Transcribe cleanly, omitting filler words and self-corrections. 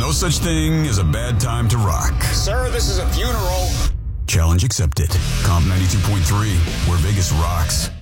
no such thing as a bad time to rock. Sir, this is a funeral. Challenge accepted. Comp 92.3, where Vegas rocks.